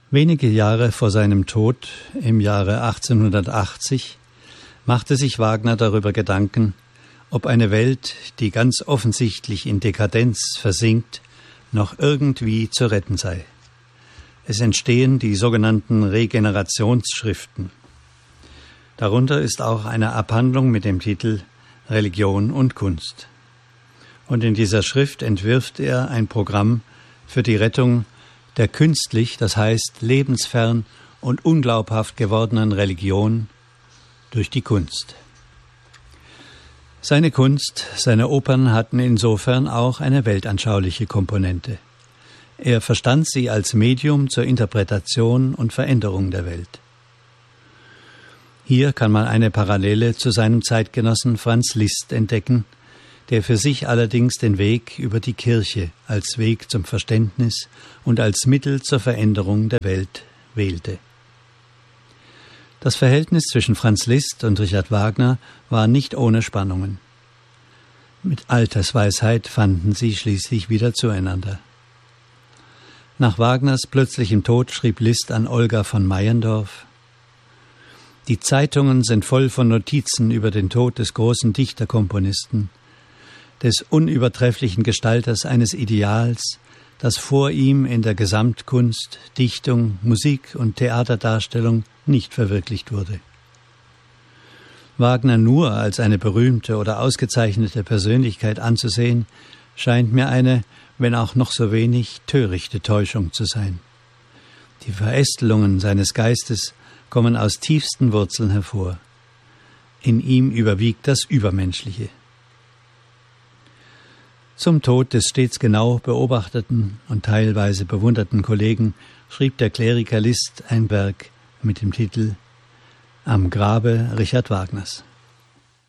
Wenige Jahre vor seinem Tod, im Jahre 1880, machte sich Wagner darüber Gedanken, ob eine Welt, die ganz offensichtlich in Dekadenz versinkt, noch irgendwie zu retten sei. Es entstehen die sogenannten Regenerationsschriften. Darunter ist auch eine Abhandlung mit dem Titel Religion und Kunst. Und in dieser Schrift entwirft er ein Programm für die Rettung der künstlich, das heißt lebensfern und unglaubhaft gewordenen Religion durch die Kunst. Seine Kunst, seine Opern hatten insofern auch eine weltanschauliche Komponente. Er verstand sie als Medium zur Interpretation und Veränderung der Welt. Hier kann man eine Parallele zu seinem Zeitgenossen Franz Liszt entdecken, der für sich allerdings den Weg über die Kirche als Weg zum Verständnis und als Mittel zur Veränderung der Welt wählte. Das Verhältnis zwischen Franz Liszt und Richard Wagner war nicht ohne Spannungen. Mit Altersweisheit fanden sie schließlich wieder zueinander. Nach Wagners plötzlichem Tod schrieb Liszt an Olga von Meyendorff: Die Zeitungen sind voll von Notizen über den Tod des großen Dichterkomponisten, des unübertrefflichen Gestalters eines Ideals, das vor ihm in der Gesamtkunst, Dichtung, Musik und Theaterdarstellung nicht verwirklicht wurde. Wagner nur als eine berühmte oder ausgezeichnete Persönlichkeit anzusehen, scheint mir eine, wenn auch noch so wenig, törichte Täuschung zu sein. Die Verästelungen seines Geistes kommen aus tiefsten Wurzeln hervor. In ihm überwiegt das Übermenschliche. Zum Tod des stets genau beobachteten und teilweise bewunderten Kollegen schrieb der Kleriker Liszt ein Werk mit dem Titel »Am Grabe Richard Wagners«.